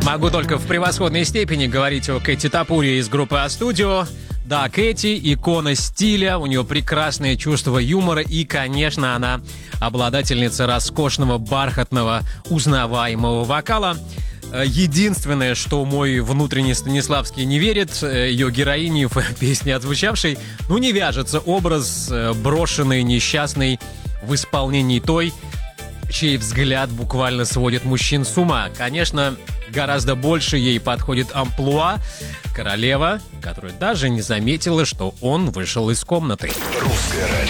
Могу только в превосходной степени говорить о Кэти Топуре из группы А-Студио. Да, Кэти — икона стиля, у нее прекрасное чувство юмора и, конечно, она обладательница роскошного, бархатного, узнаваемого вокала. Единственное, что мой внутренний Станиславский не верит, ее героиней в песне отзвучавшей, не вяжется образ брошенной, несчастной в исполнении той, чей взгляд буквально сводит мужчин с ума. Конечно, гораздо больше ей подходит амплуа королева, которая даже не заметила, что он вышел из комнаты.